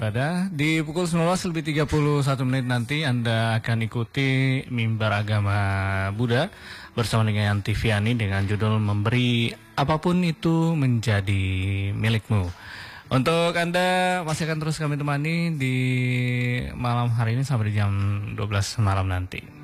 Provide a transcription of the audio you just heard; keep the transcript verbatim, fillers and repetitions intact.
berada. Di pukul sembilan belas lebih tiga puluh satu menit nanti Anda akan ikuti Mimbar Agama Buddha bersama dengan Tiviani dengan judul Memberi Apapun Itu Menjadi Milikmu. Untuk Anda masih akan terus kami temani di malam hari ini sampai di jam dua belas malam nanti.